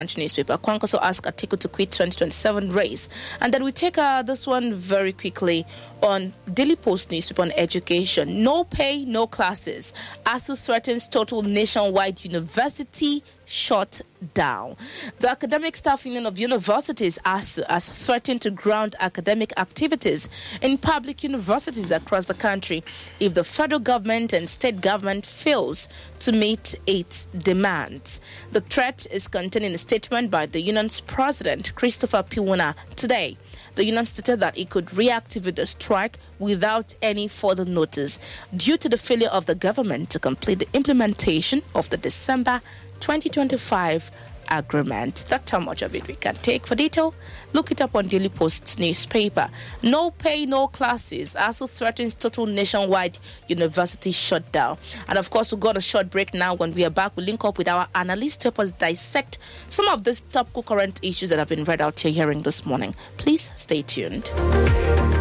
newspaper. Kwankwaso asked Atiku to quit 2027 race. And then we take this one very quickly on Daily Post newspaper on education. No pay, no classes. ASU threatens total nationwide university shut down. The Academic Staff Union of Universities ASU has threatened to ground academic activities in public universities across the country if the federal government and state government fails to meet its demands. The threat is contained in a statement by the union's president, Christopher Piwuna, today. The union stated that it could reactivate the strike without any further notice due to the failure of the government to complete the implementation of the December 2025 agreement. That's how much of it we can take. For detail, look it up on Daily Post newspaper. No pay, no classes. ASU threatens total nationwide university shutdown. And of course, we've got a short break now. When we are back, we'll link up with our analysts to help us dissect some of these topical current issues that have been read out here hearing this morning. Please stay tuned.